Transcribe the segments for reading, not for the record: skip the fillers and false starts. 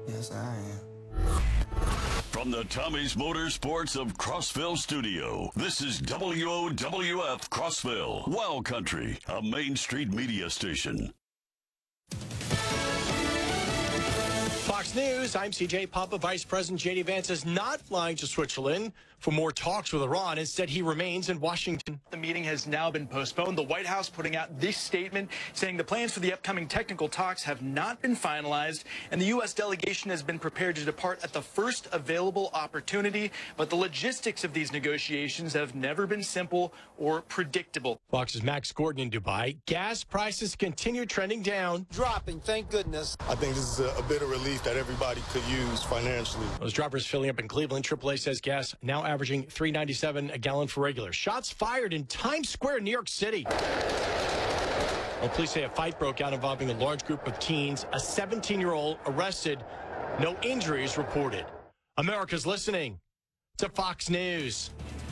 Yes, I am. From the Tommy's Motorsports of Crossville studio, this is WOWF Crossville, Wild Country, a Main Street media station. Fox News, I'm CJ Papa. Vice President J.D. Vance is not flying to Switzerland for more talks with Iran. Instead, he remains in Washington. The meeting has now been postponed. The White House putting out this statement saying the plans for the upcoming technical talks have not been finalized, and the U.S. delegation has been prepared to depart at the first available opportunity. But the logistics of these negotiations have never been simple or predictable. Fox's Max Gordon in Dubai. Gas prices continue trending down. Dropping, thank goodness. I think this is a bit of relief that everybody could use financially. Those droppers filling up in Cleveland. AAA says gas now averaging $3.97 a gallon for regular. Shots fired in Times Square, New York City. Well, police say a fight broke out involving a large group of teens. A 17-year-old arrested. No injuries reported. America's listening to Fox News.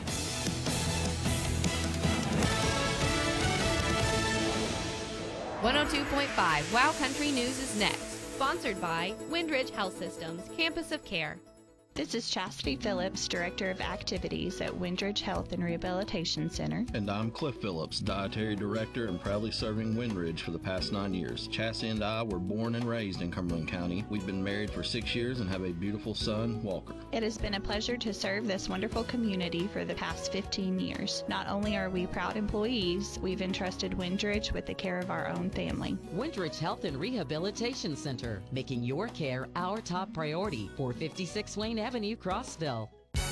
.5 Wow Country News is next. Sponsored by Windridge Health Systems, Campus of Care. This is Chastity Phillips, Director of Activities at Windridge Health and Rehabilitation Center. And I'm Cliff Phillips, Dietary Director and proudly serving Windridge for the past 9 years. Chastity and I were born and raised in Cumberland County. We've been married for 6 years and have a beautiful son, Walker. It has been a pleasure to serve this wonderful community for the past 15 years. Not only are we proud employees, we've entrusted Windridge with the care of our own family. Windridge Health and Rehabilitation Center, making your care our top priority. 456 Wayne Avenue, Crossville.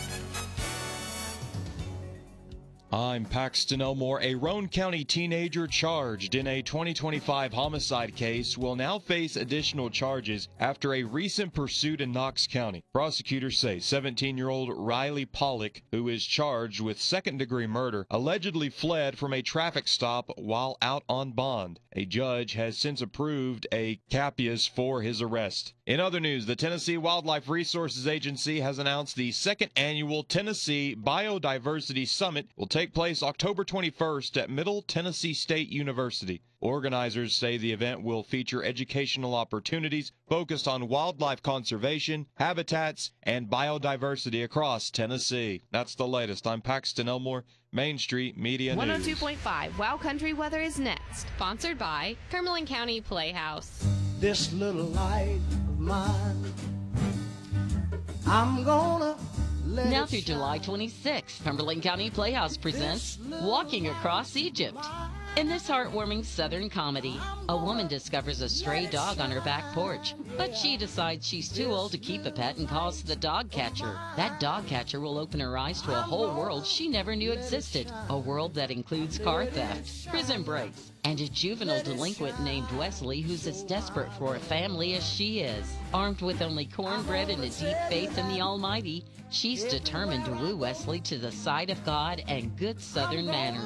I'm Paxton Elmore. A Roane County teenager charged in a 2025 homicide case will now face additional charges after a recent pursuit in Knox County. Prosecutors say 17-year-old Riley Pollock, who is charged with second-degree murder, allegedly fled from a traffic stop while out on bond. A judge has since approved a capias for his arrest. In other news, the Tennessee Wildlife Resources Agency has announced the second annual Tennessee Biodiversity Summit will take place October 21st at Middle Tennessee State University. Organizers say the event will feature educational opportunities focused on wildlife conservation, habitats, and biodiversity across Tennessee. That's the latest. I'm Paxton Elmore, Main Street Media News. 102.5 Wow Country Weather is next. Sponsored by Cumberland County Playhouse. This little light of mine, I'm gonna let Now it through July shine. 26th, Cumberland County Playhouse presents Walking Across Egypt. In this heartwarming Southern comedy, a woman discovers a stray dog on her back porch, but she decides she's too old to keep a pet and calls the dog catcher. That dog catcher will open her eyes to a whole world she never knew existed, a world that includes car theft, prison breaks, and a juvenile delinquent named Wesley who's as desperate for a family as she is. Armed with only cornbread and a deep faith in the Almighty, she's determined to woo Wesley to the side of God and good Southern manners.